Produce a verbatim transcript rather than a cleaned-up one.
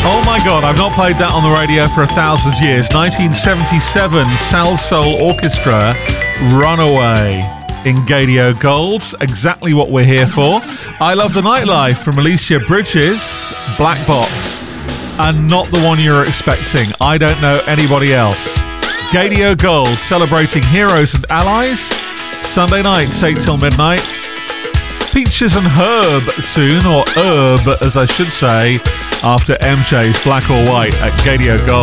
Oh my god, I've not played that on the radio for a thousand years. nineteen seventy-seven, Salsoul Orchestra, Runaway in Gadio Gold. Exactly what we're here for. I Love the Nightlife from Alicia Bridges, Black Box, and not the one you're expecting. I don't know anybody else. Gadio Gold, celebrating heroes and allies. Sunday nights, eight till midnight. Peaches and Herb soon, or Herb as I should say, after M J's Black or White at Gadio Gold.